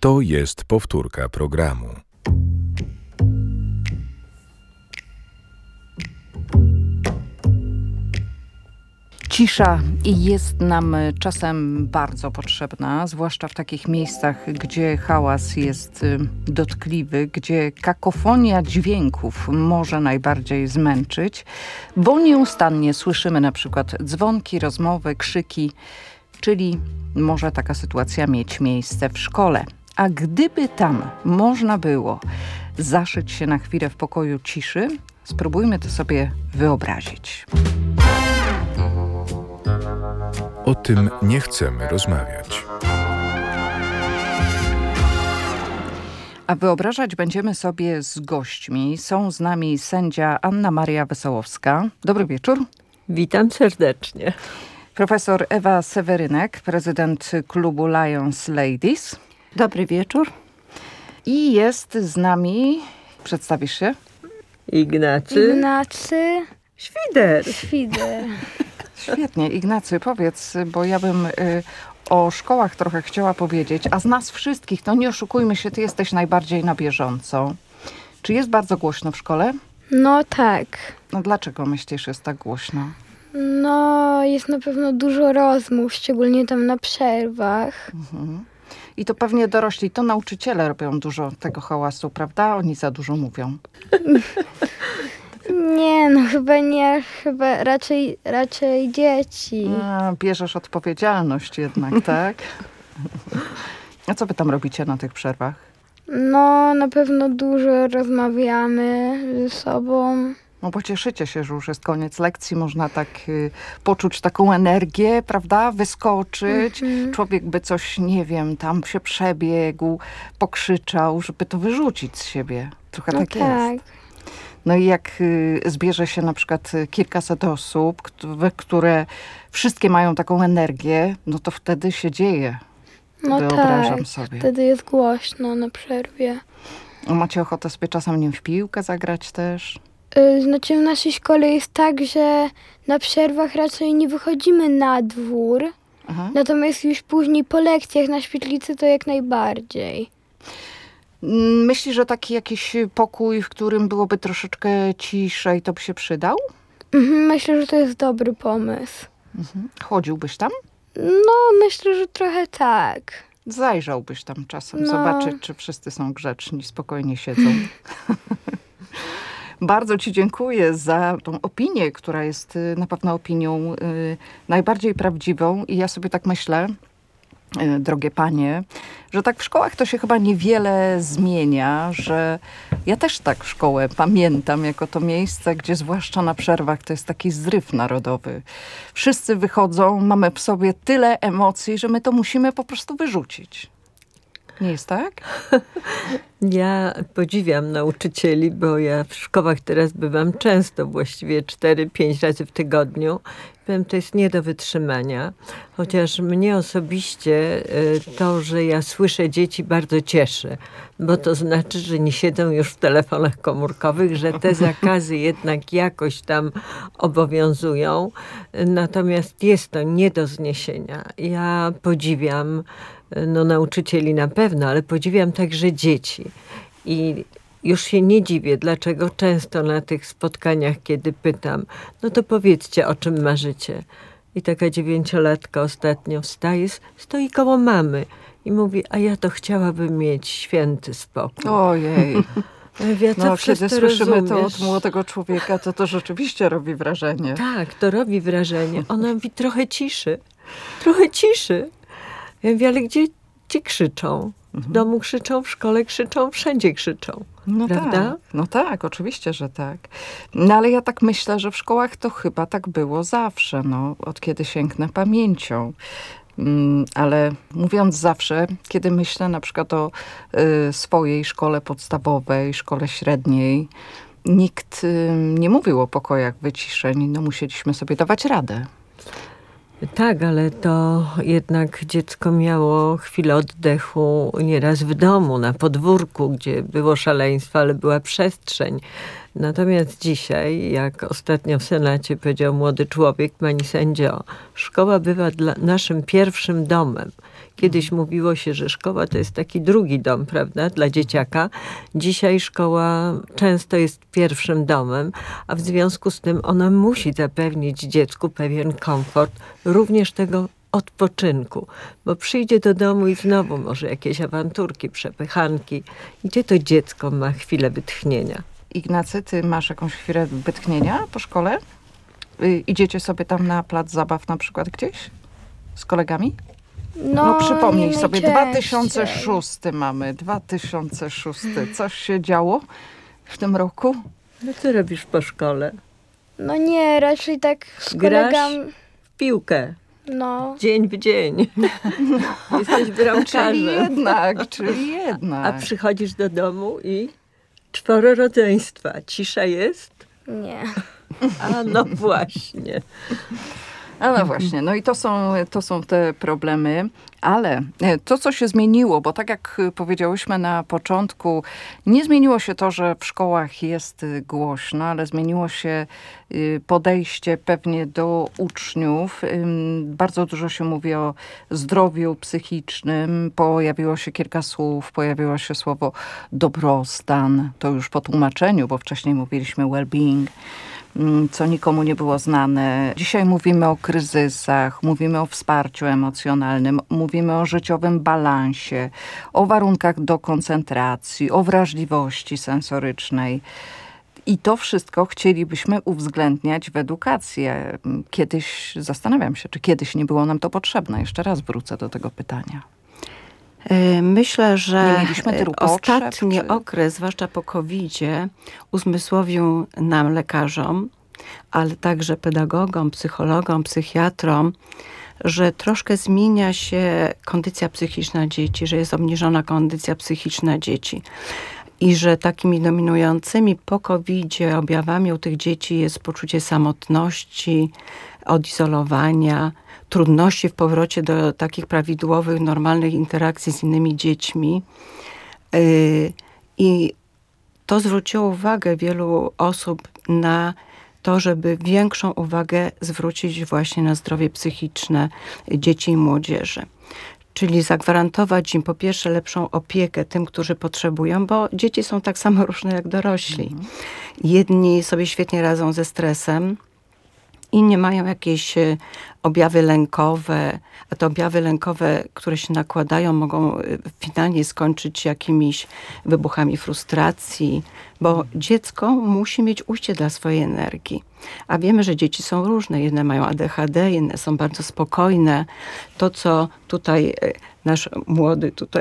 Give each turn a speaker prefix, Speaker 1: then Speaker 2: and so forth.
Speaker 1: To jest powtórka programu.
Speaker 2: Cisza jest nam czasem bardzo potrzebna, zwłaszcza w takich miejscach, gdzie hałas jest dotkliwy, gdzie kakofonia dźwięków może najbardziej zmęczyć, bo nieustannie słyszymy na przykład dzwonki, rozmowy, krzyki, czyli może taka sytuacja mieć miejsce w szkole. A gdyby tam można było zaszyć się na chwilę w pokoju ciszy, spróbujmy to sobie wyobrazić.
Speaker 1: O tym nie chcemy rozmawiać.
Speaker 2: A wyobrażać będziemy sobie z gośćmi. Są z nami sędzia Anna Maria Wesołowska. Dobry wieczór.
Speaker 3: Witam serdecznie.
Speaker 2: Profesor Ewa Sewerynek, prezydent klubu Lions Ladies.
Speaker 4: Dobry wieczór.
Speaker 2: I jest z nami, przedstawisz się?
Speaker 3: Ignacy
Speaker 4: Świder.
Speaker 2: Świetnie. Ignacy, powiedz, bo ja bym o szkołach trochę chciała powiedzieć, a z nas wszystkich, to nie oszukujmy się, ty jesteś najbardziej na bieżąco. Czy jest bardzo głośno w szkole?
Speaker 5: No tak.
Speaker 2: No dlaczego myślisz, jest tak głośno?
Speaker 5: No jest na pewno dużo rozmów, szczególnie tam na przerwach.
Speaker 2: Mhm. I to pewnie dorośli, to nauczyciele robią dużo tego hałasu, prawda? Oni za dużo mówią.
Speaker 5: Nie, no chyba nie, chyba raczej dzieci.
Speaker 2: A, bierzesz odpowiedzialność jednak, tak? A co wy tam robicie na tych przerwach?
Speaker 5: No na pewno dużo rozmawiamy ze sobą.
Speaker 2: No bo cieszycie się, że już jest koniec lekcji, można tak poczuć taką energię, prawda? Wyskoczyć. Człowiek by coś, nie wiem, tam się przebiegł, pokrzyczał, żeby to wyrzucić z siebie. Trochę
Speaker 5: No
Speaker 2: tak jest. No i jak zbierze się na przykład kilkaset osób, które wszystkie mają taką energię, no to wtedy się dzieje.
Speaker 5: No
Speaker 2: Wyobrażam
Speaker 5: tak,
Speaker 2: sobie.
Speaker 5: wtedy jest głośno na przerwie.
Speaker 2: A macie ochotę sobie czasem nim w piłkę zagrać też?
Speaker 5: Znaczy w naszej szkole jest tak, że na przerwach raczej nie wychodzimy na dwór,
Speaker 2: Aha.
Speaker 5: natomiast już później po lekcjach na świetlicy to jak najbardziej.
Speaker 2: Myślisz, że taki jakiś pokój, w którym byłoby troszeczkę ciszej, to by się przydał?
Speaker 5: Myślę, że to jest dobry pomysł.
Speaker 2: Chodziłbyś tam?
Speaker 5: No, myślę, że trochę tak.
Speaker 2: Zajrzałbyś tam czasem,
Speaker 5: No.
Speaker 2: zobaczyć, czy wszyscy są grzeczni, spokojnie siedzą. Bardzo ci dziękuję za tą opinię, która jest na pewno opinią najbardziej prawdziwą. I ja sobie tak myślę, drogie panie, że tak w szkołach to się chyba niewiele zmienia, że ja też tak szkołę pamiętam jako to miejsce, gdzie zwłaszcza na przerwach to jest taki zryw narodowy. Wszyscy wychodzą, mamy w sobie tyle emocji, że my to musimy po prostu wyrzucić. Nie jest tak?
Speaker 3: Ja podziwiam nauczycieli, bo ja w szkołach teraz bywam często, właściwie 4-5 razy w tygodniu. Powiem, to jest nie do wytrzymania. Chociaż mnie osobiście to, że ja słyszę dzieci, bardzo cieszy. Bo to znaczy, że nie siedzą już w telefonach komórkowych, że te zakazy jednak jakoś tam obowiązują. Natomiast jest to nie do zniesienia. Ja podziwiam nauczycieli na pewno, ale podziwiam także dzieci. I już się nie dziwię, dlaczego często na tych spotkaniach, kiedy pytam, no to powiedzcie, o czym marzycie. I taka 9-latka ostatnio wstaje, stoi koło mamy i mówi, a ja to chciałabym mieć święty spokój.
Speaker 2: Ojej.
Speaker 3: Ja
Speaker 2: No, kiedy słyszymy
Speaker 3: rozumiesz?
Speaker 2: to od młodego człowieka, to rzeczywiście robi wrażenie.
Speaker 3: Tak, to robi wrażenie. Ona mówi, trochę ciszy. Trochę ciszy. Ja mówię, ale gdzie krzyczą? W domu krzyczą, w szkole krzyczą, wszędzie krzyczą.
Speaker 2: No
Speaker 3: prawda?
Speaker 2: tak, no tak, oczywiście, że tak. No ale ja tak myślę, że w szkołach to chyba tak było zawsze, no, od kiedy sięgnę pamięcią. Ale mówiąc zawsze, kiedy myślę na przykład o swojej szkole podstawowej, szkole średniej, nikt nie mówił o pokojach wyciszeń, no musieliśmy sobie dawać radę.
Speaker 3: Tak, ale to jednak dziecko miało chwilę oddechu nieraz w domu, na podwórku, gdzie było szaleństwo, ale była przestrzeń. Natomiast dzisiaj, jak ostatnio w Senacie powiedział młody człowiek, pani sędzio, szkoła bywa naszym pierwszym domem. Kiedyś mówiło się, że szkoła to jest taki drugi dom, prawda, dla dzieciaka. Dzisiaj szkoła często jest pierwszym domem, a w związku z tym ona musi zapewnić dziecku pewien komfort, również tego odpoczynku, bo przyjdzie do domu i znowu może jakieś awanturki, przepychanki. Gdzie to dziecko ma chwilę wytchnienia?
Speaker 2: Ignacy, ty masz jakąś chwilę wytchnienia po szkole? Idziecie sobie tam na plac zabaw na przykład gdzieś? Z kolegami? No przypomnij
Speaker 5: nie
Speaker 2: sobie,
Speaker 5: najczęściej.
Speaker 2: 2006 mamy, 2006. Coś się działo w tym roku?
Speaker 3: No co robisz po szkole?
Speaker 5: No nie, raczej tak z
Speaker 3: Grasz?
Speaker 5: kolegami.
Speaker 3: W piłkę.
Speaker 5: No,
Speaker 3: Dzień w dzień. Jesteś bramkarzem.
Speaker 2: Czyli jednak.
Speaker 3: A przychodzisz do domu i 4 rodzeństwa. Cisza jest?
Speaker 5: nie.
Speaker 3: A no właśnie.
Speaker 2: A no właśnie, no i to są te problemy, ale to, co się zmieniło, bo tak jak powiedziałyśmy na początku, nie zmieniło się to, że w szkołach jest głośno, ale zmieniło się podejście pewnie do uczniów. Bardzo dużo się mówi o zdrowiu psychicznym, pojawiło się kilka słów, pojawiło się słowo dobrostan, to już po tłumaczeniu, bo wcześniej mówiliśmy well-being, co nikomu nie było znane. Dzisiaj mówimy o kryzysach, mówimy o wsparciu emocjonalnym, mówimy o życiowym balansie, o warunkach do koncentracji, o wrażliwości sensorycznej. I to wszystko chcielibyśmy uwzględniać w edukacji. Kiedyś, zastanawiam się, czy kiedyś nie było nam to potrzebne. Jeszcze raz wrócę do tego pytania.
Speaker 4: Myślę,
Speaker 2: Nie
Speaker 4: że
Speaker 2: mieliśmy tylu potrzeb,
Speaker 4: ostatni
Speaker 2: czy-
Speaker 4: okres, zwłaszcza po COVID-zie, uzmysłowił nam, lekarzom, ale także pedagogom, psychologom, psychiatrom, że troszkę zmienia się kondycja psychiczna dzieci, że jest obniżona kondycja psychiczna dzieci. I że takimi dominującymi po COVID-zie objawami u tych dzieci jest poczucie samotności, odizolowania, trudności w powrocie do takich prawidłowych, normalnych interakcji z innymi dziećmi. I to zwróciło uwagę wielu osób na to, żeby większą uwagę zwrócić właśnie na zdrowie psychiczne dzieci i młodzieży. Czyli zagwarantować im po pierwsze lepszą opiekę tym, którzy potrzebują, bo dzieci są tak samo różne jak dorośli. Jedni sobie świetnie radzą ze stresem, inni mają jakieś objawy lękowe, a te objawy lękowe, które się nakładają, mogą finalnie skończyć jakimiś wybuchami frustracji, bo dziecko musi mieć ujście dla swojej energii. A wiemy, że dzieci są różne. Jedne mają ADHD, inne są bardzo spokojne. To, co tutaj nasz młody tutaj